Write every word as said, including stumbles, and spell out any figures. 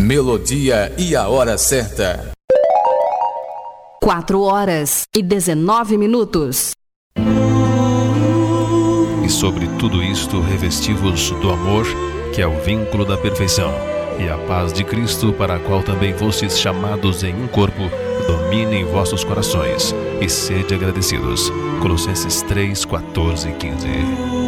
melodia e a hora certa. Quatro horas e dezenove minutos. E sobre tudo isto revesti-vos do amor, que é o vínculo da perfeição, e a paz de Cristo, para a qual também fostes chamados em um corpo, domine em vossos corações, e sede agradecidos. Colossenses três, quatorze e quinze.